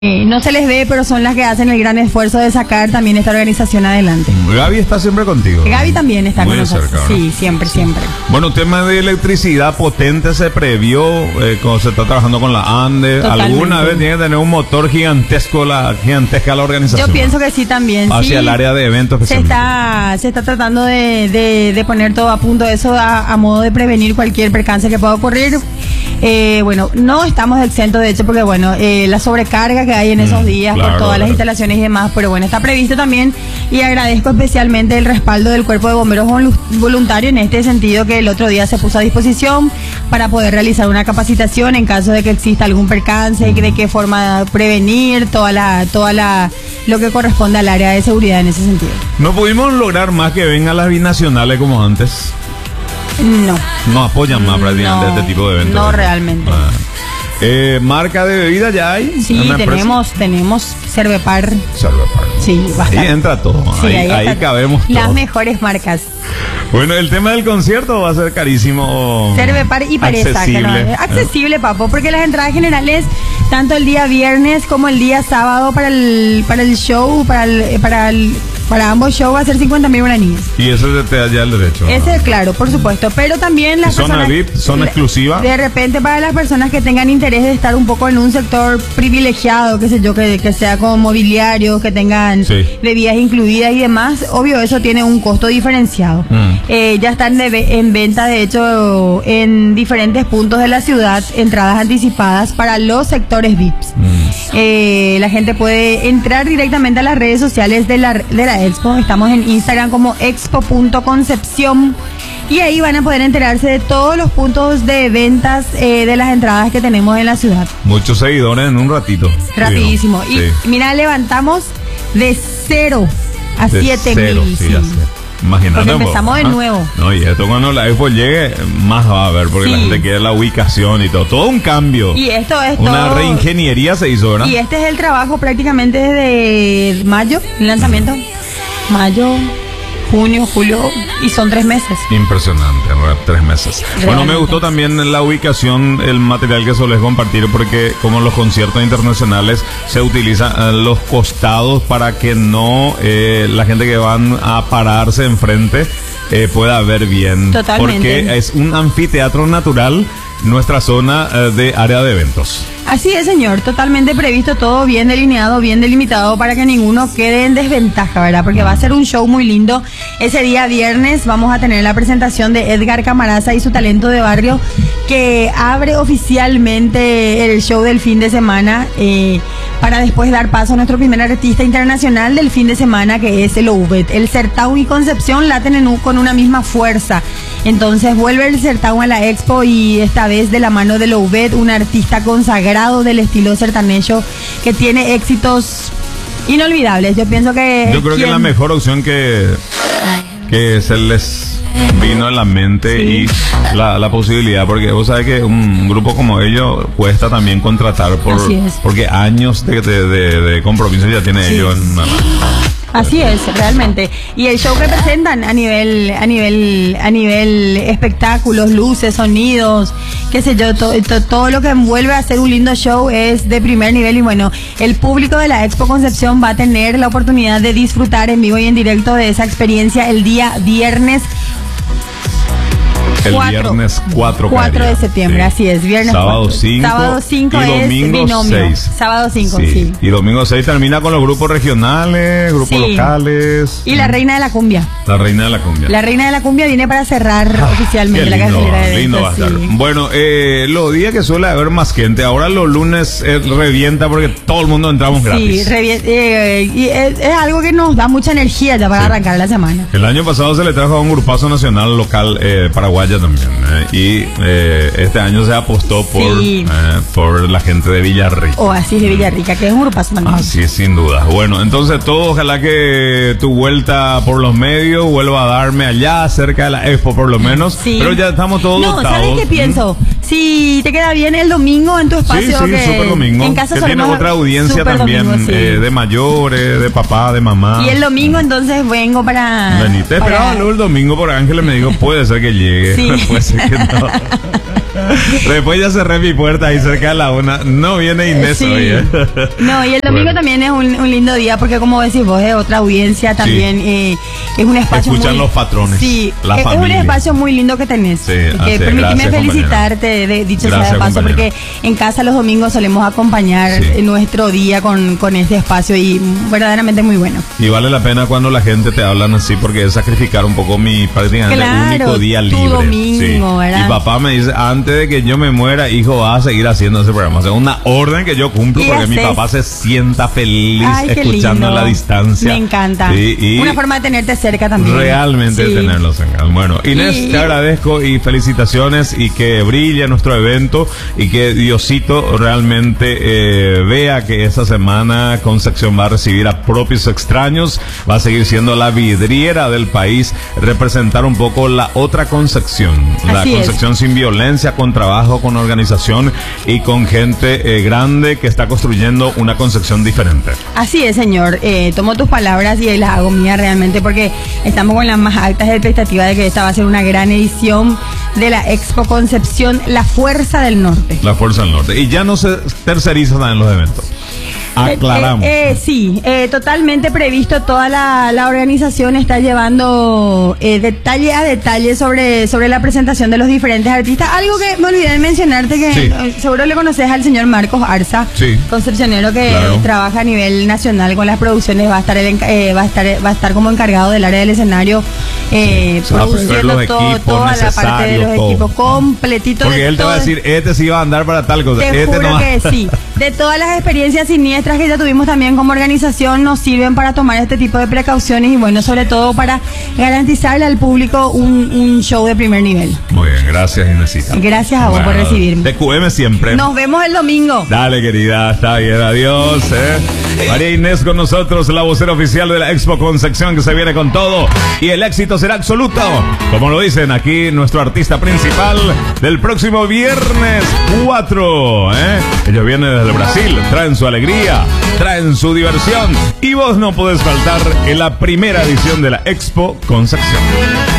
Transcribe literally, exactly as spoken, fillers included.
Eh, no se les ve, pero son las que hacen el gran esfuerzo de sacar también esta organización adelante. Gaby está siempre contigo. Gaby también está muy con nosotros. cerca, ¿no? Sí, siempre, Sí. siempre. Bueno, tema de electricidad potente se previó eh, cuando se está trabajando con la ANDE. Totalmente. Alguna vez tiene que tener un motor gigantesco, la gigantesca la organización. Yo pienso que sí también. Hacia sí, el área de eventos. se está, se está tratando de, de, de poner todo a punto, eso a, a modo de prevenir cualquier percance que pueda ocurrir. Eh, bueno, no estamos exentos de hecho porque bueno, eh, la sobrecarga que hay en esos días claro, por todas claro. las instalaciones y demás, pero bueno, está previsto también y agradezco especialmente el respaldo del Cuerpo de Bomberos Volu- Voluntario en este sentido que el otro día se puso a disposición para poder realizar una capacitación en caso de que exista algún percance, de qué forma prevenir, toda la, toda la, lo que corresponde al área de seguridad en ese sentido. No pudimos lograr más que vengan las binacionales como antes. No. No apoyan más prácticamente No, este tipo de eventos. no realmente. Ah. Eh, marca de bebida ya hay. Sí, ¿Una empresa? tenemos, tenemos Cervepar. Cervepar. Sí, Ahí bastante. entra todo. Sí, ahí ahí ahí está. cabemos Las todos. mejores marcas. Bueno, el tema del concierto va a ser carísimo. Cervepar y Pereza. que no- Accesible. accesible, papo, porque las entradas generales, tanto el día viernes como el día sábado para el para el show, para el, para el, para ambos shows va a ser cincuenta mil guaraníes. Y eso te da ya el derecho. Ese, claro, por supuesto, pero también las ¿Zona personas... V I P, zona le- exclusiva? De repente para las personas que tengan interés de estar un poco en un sector privilegiado, qué sé yo, que, que sea como mobiliario, que tengan Sí. bebidas incluidas y demás, obvio eso tiene un costo diferenciado. Mm. Eh, ya están de ve- en venta, de hecho, en diferentes puntos de la ciudad, entradas anticipadas para los sectores V I Ps. Mm. Eh, la gente puede entrar directamente a las redes sociales de la, de la Expo. Estamos en Instagram como expo punto concepción y ahí van a poder enterarse de todos los puntos de ventas eh, de las entradas que tenemos en la ciudad. Muchos seguidores en un ratito. Rapidísimo. Sí. Y mira, levantamos de cero a De siete cero, mil. sí, sí. ya sé. Imagínate. Porque vos, empezamos de ¿ah? nuevo. No, y esto cuando la Expo llegue, más va a haber, porque Sí. la gente quiere la ubicación y todo. Todo un cambio. Y esto es Una todo- reingeniería se hizo, ¿verdad? Y este es el trabajo prácticamente desde mayo, el lanzamiento. Mayo, junio, julio, y son tres meses. Impresionante, en realidad, tres meses. Bueno, me Realmente. gustó también la ubicación, el material que solés compartir, porque como en los conciertos internacionales se utilizan eh, los costados para que no eh, la gente que van a pararse enfrente eh, pueda ver bien. Totalmente. Porque es un anfiteatro natural nuestra zona eh, de área de eventos. Así es, señor, totalmente previsto, todo bien delineado, bien delimitado para que ninguno quede en desventaja, ¿verdad? Porque va a ser un show muy lindo. Ese día viernes vamos a tener la presentación de Edgar Camaraza y su talento de barrio, que abre oficialmente el show del fin de semana, eh, para después dar paso a nuestro primer artista internacional del fin de semana, que es el Ouvet. El Certaun y Concepción laten en un- con una misma fuerza. Entonces vuelve el Certaun a la Expo y esta vez de la mano de Ouvet, un artista consagrado del estilo sertanejo que tiene éxitos inolvidables. Yo pienso que... Yo creo que es la quien- mejor opción que, que se les vino en la mente Sí. y la, la posibilidad, porque vos sabés que un grupo como ellos cuesta también contratar por Así es. porque años de, de, de, de compromiso ya tiene Sí. ellos en mano. Así es, realmente. Y el show que presentan a nivel, a nivel, a nivel espectáculos, luces, sonidos, qué sé yo, to- to- todo lo que envuelve a ser un lindo show es de primer nivel. Y bueno, el público de la Expo Concepción va a tener la oportunidad de disfrutar en vivo y en directo de esa experiencia el día viernes El Cuatro. viernes cuatro cuatro de septiembre, sí. así es, viernes Sábado cuatro. cinco Sábado cinco y es domingo binomio. seis. Sábado cinco, sí. Y domingo seis termina con los grupos regionales, grupos Sí. locales. Y la reina de la cumbia. La reina de la cumbia. La reina de la cumbia viene para cerrar Ah, oficialmente qué la lindo, cartelera de lindo va a eventos, estar. sí. Bueno, eh, los días que suele haber más gente, ahora los lunes eh, revienta porque todo el mundo entramos Sí, gratis. revi- eh, y es, es algo que nos da mucha energía ya para Sí. arrancar la semana. El año pasado se le trajo a un grupazo nacional local eh, paraguaya también. eh, y eh, este año se apostó por, Sí. eh, por la gente de Villarrica. Oasis de Villarrica, que es un grupazo también. Así es, sin duda. Bueno, entonces todo, ojalá que tu vuelta por los medios vuelva a darme allá, cerca de la Expo por lo menos. Sí. Pero ya estamos todos No, dotados. ¿sabes qué pienso? Si te queda bien el domingo en tu Sí, espacio, sí, que Super Domingo. en casa que tiene solemos- otra audiencia Super también, Domingo, sí. eh, de mayores, de papá, de mamá. Y el domingo entonces vengo para... Vení, te para- esperaba luego el domingo por Ángeles, me dijo, puede ser que llegue, Sí. puede ser que no. Después ya cerré mi puerta ahí cerca de la una. No viene Inés Sí. hoy, ¿eh? No, y el domingo Bueno. también es un, un lindo día porque como decís vos, es otra audiencia también. eh, es un espacio Escuchan muy, los patrones, Sí, la es, es un familia. espacio muy lindo que tenés. Sí, que así es. permitime Gracias, felicitarte, de, dicho Gracias, sea de paso, compañero. porque en casa los domingos solemos acompañar Sí. eh, nuestro día con, con este espacio y verdaderamente muy bueno. Y vale la pena cuando la gente te hablan así porque es sacrificar un poco mi prácticamente Claro, único día tu libre. domingo, ¿verdad? Y papá me dice, antes de que yo me muera, hijo, vas a seguir haciendo ese programa. O sea, una orden que yo cumplo Y porque mi haces- papá se sienta feliz Ay, qué escuchando lindo. a la distancia. Me encanta. Sí, y Una forma de tenerte cerca también. realmente Sí. tenerlos en casa. Bueno, Inés, Y- te agradezco y felicitaciones y que brille nuestro evento y que Diosito realmente eh, vea que esta semana Concepción va a recibir a propios extraños, va a seguir siendo la vidriera del país, representar un poco la otra Concepción, la Así es. Concepción sin violencia, con trabajo, con organización y con gente eh, grande que está construyendo una Concepción diferente. Así es, señor. Eh, tomo tus palabras y las hago mías realmente porque estamos con las más altas expectativas de que esta va a ser una gran edición de la Expo Concepción, la Fuerza del Norte. La Fuerza del Norte. Y ya no se tercerizan en los eventos. Aclaramos. Eh, eh, sí, eh, totalmente previsto. Toda la, la organización está llevando eh, detalle a detalle sobre, sobre la presentación de los diferentes artistas. Algo que me olvidé de mencionarte, que Sí. eh, seguro le conoces al señor Marcos Arza, Sí. concepcionero que Claro. trabaja a nivel nacional con las producciones. Va a estar, el enca- eh, va a estar, va a estar como encargado del área del escenario, eh, Se va a prever produciendo los todo, equipos toda la parte de los necesarios, todo. equipos completito. Porque de él te va a todo. decir, este sí va a andar para tal cosa. Te este juro no va- que sí. De todas las experiencias siniestras que ya tuvimos también como organización, nos sirven para tomar este tipo de precauciones y bueno, sobre todo para garantizarle al público un, un show de primer nivel. Muy bien, gracias Inesita. Gracias a vos por recibirme. T Q M siempre. Nos vemos el domingo. Dale, querida, está bien, adiós. ¿eh? María Inés con nosotros, la vocera oficial de la Expo Concepción, que se viene con todo y el éxito será absoluto. Como lo dicen aquí, nuestro artista principal del próximo viernes cuatro. ¿eh? Ellos vienen desde Brasil, traen su alegría, traen su diversión y vos no podés faltar en la primera edición de la Expo Concepción.